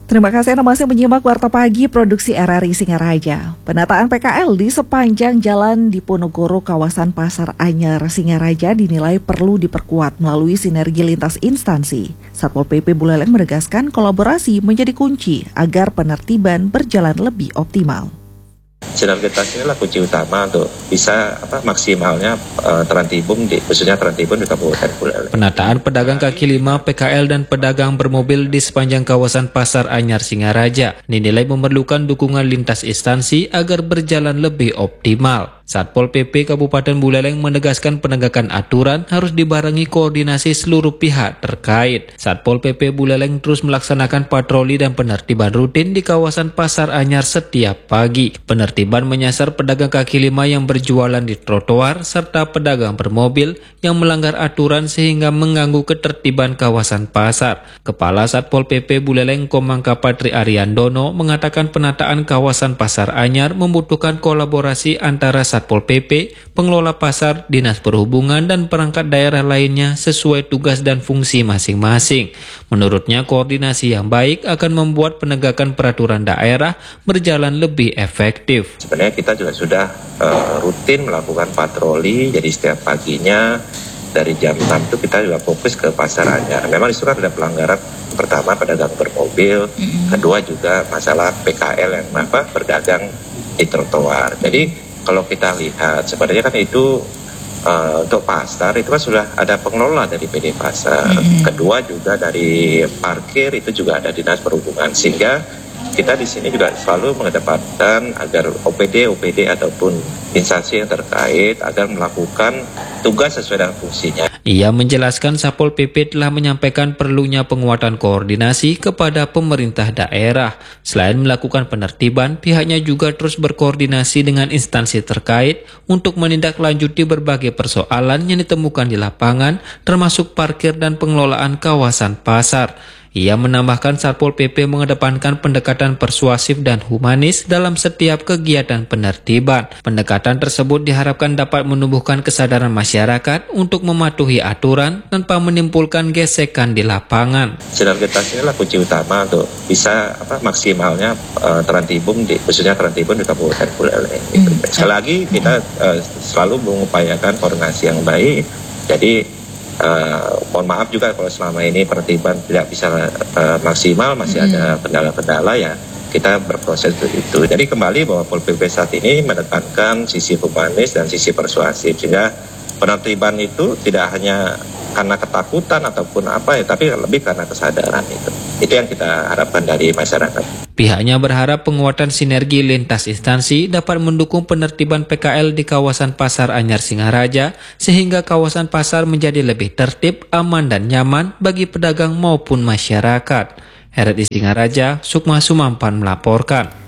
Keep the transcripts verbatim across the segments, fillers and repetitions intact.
Terima kasih Anda masih menyimak Warta Pagi Produksi R R I Singaraja. Penataan P K L di sepanjang jalan Diponegoro kawasan Pasar Anyar Singaraja dinilai perlu diperkuat melalui sinergi lintas instansi. Satpol P P Buleleng menegaskan kolaborasi menjadi kunci agar penertiban berjalan lebih optimal. Sinergitas inilah kunci utama untuk bisa apa maksimalnya uh, terantibung di khususnya terantibung di Kabupaten Buleleng. Penataan pedagang kaki lima, P K L dan pedagang bermobil di sepanjang kawasan Pasar Anyar Singaraja dinilai memerlukan dukungan lintas instansi agar berjalan lebih optimal. Satpol P P Kabupaten Buleleng menegaskan penegakan aturan harus dibarengi koordinasi seluruh pihak terkait. Satpol P P Buleleng terus melaksanakan patroli dan penertiban rutin di kawasan Pasar Anyar setiap pagi. Penertiban menyasar pedagang kaki lima yang berjualan di trotoar serta pedagang bermobil yang melanggar aturan sehingga mengganggu ketertiban kawasan pasar. Kepala Satpol P P Buleleng Komangka Patri Ariandono mengatakan penataan kawasan Pasar Anyar membutuhkan kolaborasi antara Satpol P P, pengelola pasar, dinas perhubungan, dan perangkat daerah lainnya sesuai tugas dan fungsi masing-masing. Menurutnya, koordinasi yang baik akan membuat penegakan peraturan daerah berjalan lebih efektif. Sebenarnya kita juga sudah uh, rutin melakukan patroli, jadi setiap paginya dari jam enam itu kita juga fokus ke Pasar Anyar. Memang itu kan ada pelanggaran, pertama pedagang bermobil, mm-hmm. kedua juga masalah P K L yang apa berdagang di trotoar. Jadi kalau kita lihat sebenarnya kan itu uh, untuk pasar itu kan sudah ada pengelola dari P D Pasar. Mm-hmm. Kedua juga dari parkir itu juga ada dinas perhubungan, sehingga kita di sini juga selalu mengedepankan agar O P D O P D ataupun instansi yang terkait agar melakukan tugas sesuai dengan fungsinya. Ia menjelaskan Satpol P P telah menyampaikan perlunya penguatan koordinasi kepada pemerintah daerah. Selain melakukan penertiban, pihaknya juga terus berkoordinasi dengan instansi terkait untuk menindaklanjuti berbagai persoalan yang ditemukan di lapangan, termasuk parkir dan pengelolaan kawasan pasar. Ia menambahkan Satpol P P mengedepankan pendekatan persuasif dan humanis dalam setiap kegiatan penertiban. Pendekatan tersebut diharapkan dapat menumbuhkan kesadaran masyarakat untuk mematuhi aturan tanpa menimbulkan gesekan di lapangan. Sinergitas inilah kunci utama untuk bisa apa maksimalnya uh, terantibung di khususnya terantibung di Kabupaten Buleleng. Mm. Sekali lagi kita uh, selalu mengupayakan koordinasi yang baik. Jadi Uh, mohon maaf juga kalau selama ini penertiban tidak bisa uh, maksimal, masih mm-hmm. ada kendala-kendala ya, kita berproses untuk itu. Jadi kembali bahwa Pol P P saat ini menekankan sisi humanis dan sisi persuasif, sehingga penertiban itu tidak hanya karena ketakutan ataupun apa ya, tapi lebih karena kesadaran itu. Itu yang kita harapkan dari masyarakat. Pihaknya berharap penguatan sinergi lintas instansi dapat mendukung penertiban P K L di kawasan Pasar Anyar Singaraja sehingga kawasan pasar menjadi lebih tertib, aman dan nyaman bagi pedagang maupun masyarakat. R R I Singaraja, Sukma Sumampan melaporkan.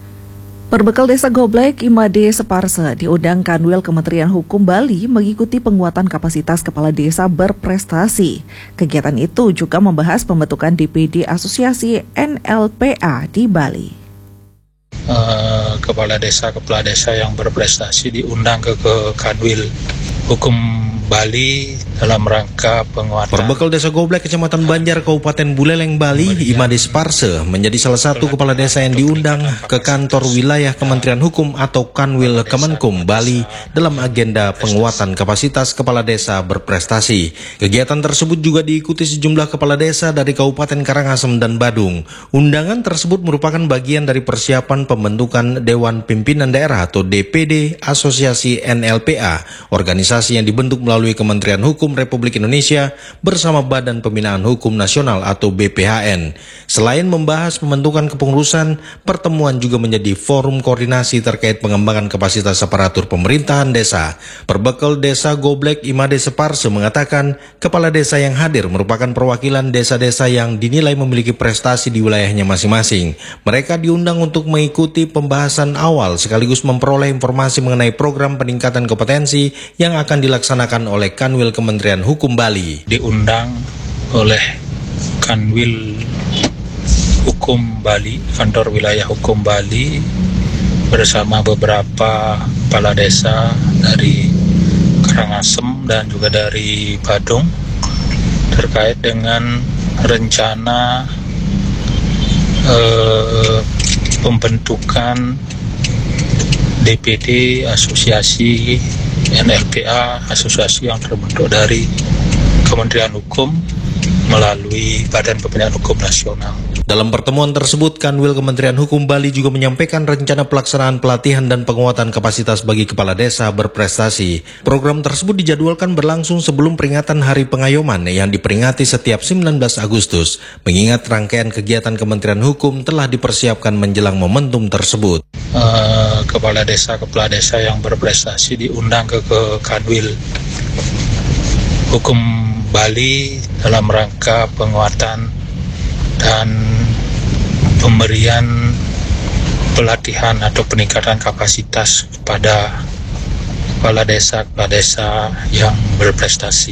Perbekal Desa Goblek, Imade Separse diundang Kanwil Kementerian Hukum Bali mengikuti penguatan kapasitas kepala desa berprestasi. Kegiatan itu juga membahas pembentukan D P D Asosiasi N L P A di Bali. Uh, kepala desa kepala desa yang berprestasi diundang ke, ke Kanwil Hukum Bali dalam rangka penguatan. Perbekal Desa Goblek, Kecamatan Banjar, Kabupaten Buleleng, Bali, Imade Separse menjadi salah satu kepala desa yang diundang ke kantor wilayah Kementerian Hukum atau Kanwil Kemenkum Bali dalam agenda penguatan kapasitas kepala desa berprestasi. Kegiatan tersebut juga diikuti sejumlah kepala desa dari Kabupaten Karangasem dan Badung. Undangan tersebut merupakan bagian dari persiapan pembentukan Dewan Pimpinan Daerah atau D P D Asosiasi N L P A, organisasi yang dibentuk melalui Kementerian Hukum Republik Indonesia bersama Badan Pembinaan Hukum Nasional atau B P H N. Selain membahas pembentukan kepengurusan, pertemuan juga menjadi forum koordinasi terkait pengembangan kapasitas aparatur pemerintahan desa. Perbekal Desa Goblek, Imade Separse mengatakan, kepala desa yang hadir merupakan perwakilan desa-desa yang dinilai memiliki prestasi di wilayahnya masing-masing. Mereka diundang untuk mengikuti pembahasan awal sekaligus memperoleh informasi mengenai program peningkatan kompetensi yang akan dilaksanakan oleh Kanwil Kementerian Hukum Bali. Diundang oleh Kanwil Hukum Bali, Kantor Wilayah Hukum Bali, bersama beberapa kepala desa dari Karangasem dan juga dari Badung terkait dengan rencana eh, pembentukan D P D Asosiasi N L P A, asosiasi yang terbentuk dari Kementerian Hukum melalui Badan Pembinaan Hukum Nasional. Dalam pertemuan tersebut, Kanwil Kementerian Hukum Bali juga menyampaikan rencana pelaksanaan pelatihan dan penguatan kapasitas bagi kepala desa berprestasi. Program tersebut dijadwalkan berlangsung sebelum peringatan Hari Pengayoman yang diperingati setiap sembilan belas Agustus, mengingat rangkaian kegiatan Kementerian Hukum telah dipersiapkan menjelang momentum tersebut. Uh, kepala desa-kepala desa yang berprestasi diundang ke, ke Kanwil Hukum Bali dalam rangka penguatan dan pemberian pelatihan atau peningkatan kapasitas kepada kepala desa kepala desa yang berprestasi.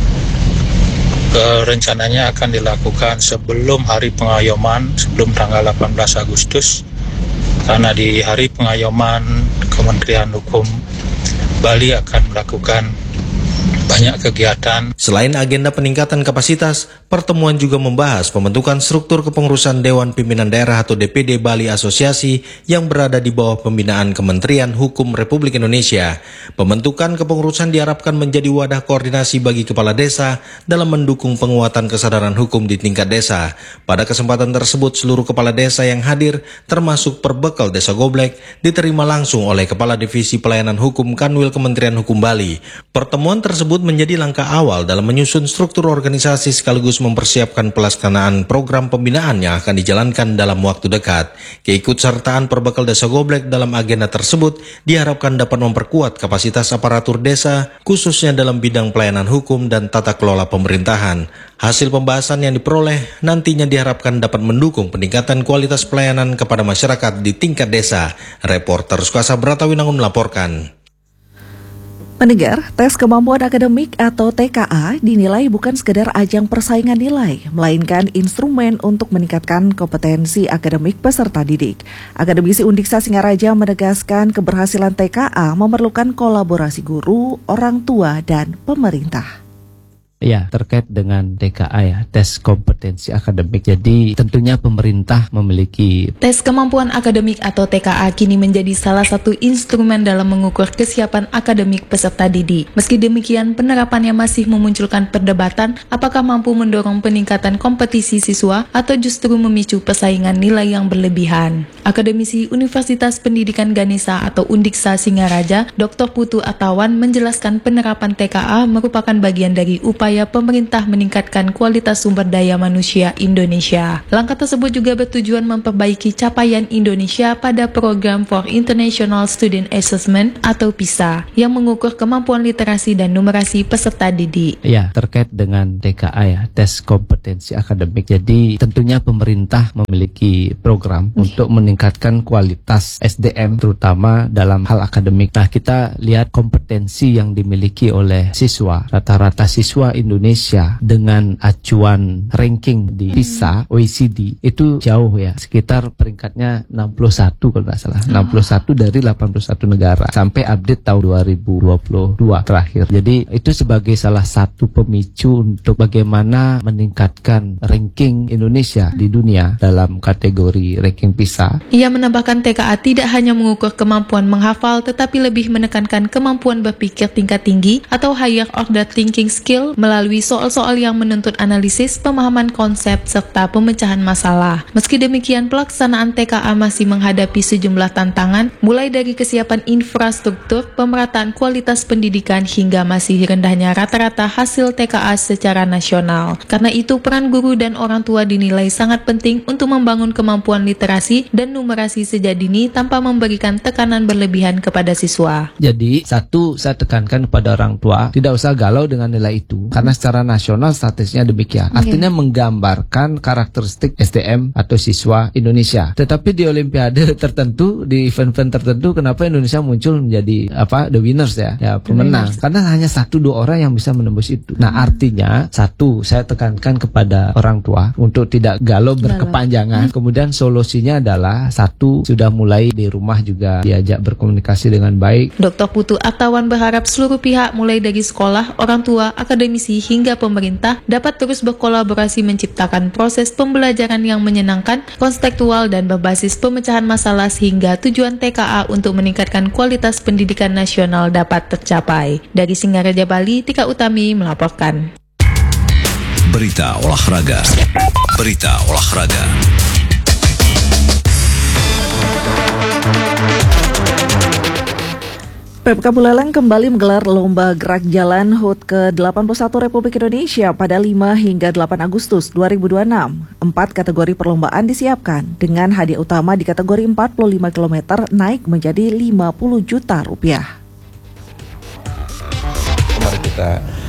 E, rencananya akan dilakukan sebelum Hari Pengayoman, sebelum tanggal delapan belas Agustus, karena di Hari Pengayoman Kementerian Hukum Bali akan melakukan banyak kegiatan. Selain agenda peningkatan kapasitas, pertemuan juga membahas pembentukan struktur kepengurusan Dewan Pimpinan Daerah atau D P D Bali Asosiasi yang berada di bawah pembinaan Kementerian Hukum Republik Indonesia. Pembentukan kepengurusan diharapkan menjadi wadah koordinasi bagi kepala desa dalam mendukung penguatan kesadaran hukum di tingkat desa. Pada kesempatan tersebut, seluruh kepala desa yang hadir, termasuk perbekal Desa Goblek, diterima langsung oleh Kepala Divisi Pelayanan Hukum Kanwil Kementerian Hukum Bali. Pertemuan tersebut menjadi langkah awal dalam menyusun struktur organisasi sekaligus mempersiapkan pelaksanaan program pembinaan yang akan dijalankan dalam waktu dekat. Keikutsertaan perbekal Desa Goblek dalam agenda tersebut diharapkan dapat memperkuat kapasitas aparatur desa, khususnya dalam bidang pelayanan hukum dan tata kelola pemerintahan. Hasil pembahasan yang diperoleh nantinya diharapkan dapat mendukung peningkatan kualitas pelayanan kepada masyarakat di tingkat desa. Reporter Sukasa Bratawinangun melaporkan. Pendengar, tes kemampuan akademik atau T K A dinilai bukan sekedar ajang persaingan nilai, melainkan instrumen untuk meningkatkan kompetensi akademik peserta didik. Akademisi Undiksa Singaraja menegaskan keberhasilan T K A memerlukan kolaborasi guru, orang tua, dan pemerintah. Ya, terkait dengan T K A ya, tes kompetensi akademik. Jadi tentunya pemerintah memiliki tes kemampuan akademik atau T K A kini menjadi salah satu instrumen dalam mengukur kesiapan akademik peserta didik. Meski demikian, penerapannya masih memunculkan perdebatan apakah mampu mendorong peningkatan kompetisi siswa atau justru memicu persaingan nilai yang berlebihan. Akademisi Universitas Pendidikan Ganesha atau Undiksa Singaraja, Doktor Putu Atawan menjelaskan penerapan T K A merupakan bagian dari upaya pemerintah meningkatkan kualitas sumber daya manusia Indonesia. Langkah tersebut juga bertujuan memperbaiki capaian Indonesia pada Program for International Student Assessment atau PISA yang mengukur kemampuan literasi dan numerasi peserta didik. Ya, terkait dengan T K A ya, tes kompetensi akademik. Jadi tentunya pemerintah memiliki program hmm. untuk meningkatkan kualitas S D M terutama dalam hal akademik. Nah, kita lihat kompetensi yang dimiliki oleh siswa. Rata-rata siswa Indonesia dengan acuan ranking di PISA O E C D itu jauh ya, sekitar peringkatnya enam puluh satu kalau nggak salah, enam puluh satu dari delapan puluh satu negara sampai update tahun dua ribu dua puluh dua terakhir. Jadi itu sebagai salah satu pemicu untuk bagaimana meningkatkan ranking Indonesia di dunia dalam kategori ranking PISA. Ia menambahkan T K A tidak hanya mengukur kemampuan menghafal tetapi lebih menekankan kemampuan berpikir tingkat tinggi atau higher order thinking skill melalui soal-soal yang menuntut analisis, pemahaman konsep, serta pemecahan masalah. Meski demikian, pelaksanaan T K A masih menghadapi sejumlah tantangan, mulai dari kesiapan infrastruktur, pemerataan kualitas pendidikan, hingga masih rendahnya rata-rata hasil T K A secara nasional. Karena itu, peran guru dan orang tua dinilai sangat penting untuk membangun kemampuan literasi dan numerasi sejak dini tanpa memberikan tekanan berlebihan kepada siswa. Jadi, satu, saya tekankan kepada orang tua, tidak usah galau dengan nilai itu. Karena secara nasional statusnya demikian. Artinya okay. menggambarkan karakteristik S D M atau siswa Indonesia. Tetapi di olimpiade tertentu, di event-event tertentu, kenapa Indonesia muncul menjadi apa the winners ya, ya pemenang? Karena hanya satu dua orang yang bisa menembus itu. Nah, artinya satu, saya tekankan kepada orang tua untuk tidak galau berkepanjangan. Hmm. Kemudian solusinya adalah satu, sudah mulai di rumah juga diajak berkomunikasi dengan baik. Doktor Putu Atawan berharap seluruh pihak mulai dari sekolah, orang tua, akademisi polisi hingga pemerintah dapat terus berkolaborasi menciptakan proses pembelajaran yang menyenangkan, kontekstual dan berbasis pemecahan masalah sehingga tujuan T K A untuk meningkatkan kualitas pendidikan nasional dapat tercapai. Dari Singaraja, Bali, Tika Utami melaporkan. Berita olahraga. Berita olahraga. Pemkab Buleleng kembali menggelar Lomba Gerak Jalan H U T ke delapan puluh satu Republik Indonesia pada lima hingga delapan Agustus dua ribu dua puluh enam. Empat kategori perlombaan disiapkan dengan hadiah utama di kategori empat puluh lima kilometer naik menjadi lima puluh juta rupiah. Mari kita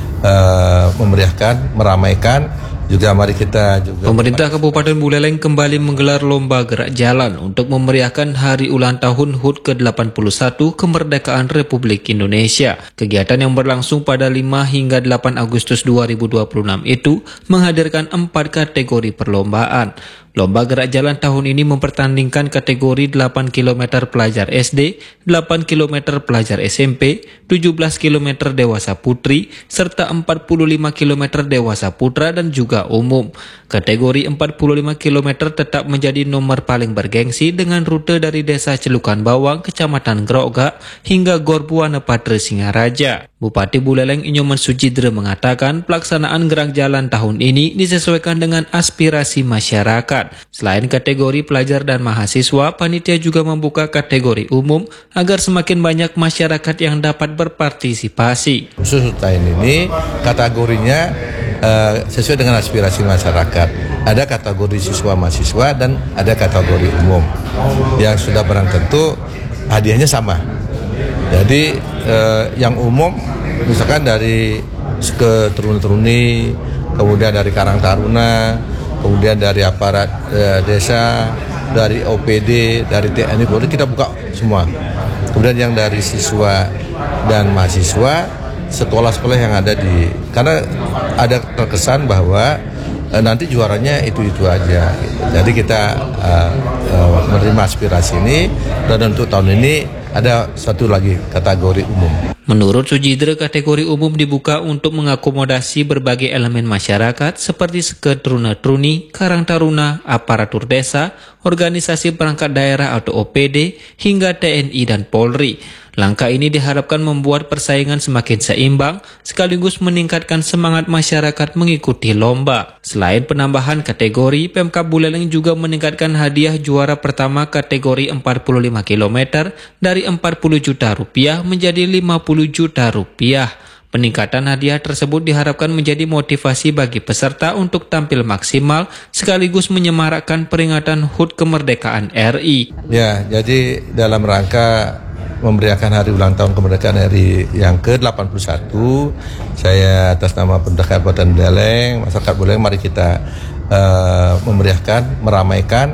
uh, memeriahkan, meramaikan. Juga mari kita juga Pemerintah Kabupaten Buleleng kembali menggelar lomba gerak jalan untuk memeriahkan hari ulang tahun H U T ke delapan puluh satu kemerdekaan Republik Indonesia. Kegiatan yang berlangsung pada lima hingga delapan Agustus dua ribu dua puluh enam itu menghadirkan empat kategori perlombaan. Lomba gerak jalan tahun ini mempertandingkan kategori delapan kilometer pelajar S D, delapan kilometer pelajar S M P, tujuh belas kilometer dewasa putri, serta empat puluh lima kilometer dewasa putra dan juga umum. Kategori empat puluh lima kilometer tetap menjadi nomor paling bergengsi dengan rute dari Desa Celukan Bawang, Kecamatan Grogak, hingga Gor Buana Patre Singaraja. Bupati Buleleng Inyoman Sucidre mengatakan pelaksanaan gerak jalan tahun ini disesuaikan dengan aspirasi masyarakat. Selain kategori pelajar dan mahasiswa, panitia juga membuka kategori umum agar semakin banyak masyarakat yang dapat berpartisipasi. Khusus tahun ini kategorinya uh, sesuai dengan aspirasi masyarakat. Ada kategori siswa-mahasiswa dan ada kategori umum. Yang sudah barang tentu hadiahnya sama. Jadi uh, yang umum misalkan dari ke Teruni-Teruni, kemudian dari Karang Taruna, kemudian dari aparat e, desa, dari O P D, dari T N I Polri, kita buka semua. Kemudian yang dari siswa dan mahasiswa, sekolah-sekolah yang ada di, karena ada terkesan bahwa e, nanti juaranya itu-itu aja. Jadi kita e, e, menerima aspirasi ini, dan untuk tahun ini ada satu lagi kategori umum. Menurut Sucidre, kategori umum dibuka untuk mengakomodasi berbagai elemen masyarakat seperti seketruna-truni, Karang Taruna, aparatur desa, organisasi perangkat daerah atau O P D, hingga T N I dan Polri. Langkah ini diharapkan membuat persaingan semakin seimbang, sekaligus meningkatkan semangat masyarakat mengikuti lomba. Selain penambahan kategori, Pemkab Buleleng juga meningkatkan hadiah juara pertama kategori empat puluh lima kilometer dari empat puluh juta rupiah menjadi lima puluh juta rupiah. Peningkatan hadiah tersebut diharapkan menjadi motivasi bagi peserta untuk tampil maksimal sekaligus menyemarakkan peringatan H U T kemerdekaan R I. Ya, jadi dalam rangka memeriahkan hari ulang tahun kemerdekaan R I yang ke delapan puluh satu, saya atas nama Pemerintah Kabupaten Buleleng, masyarakat Buleleng, mari kita uh, memeriahkan, meramaikan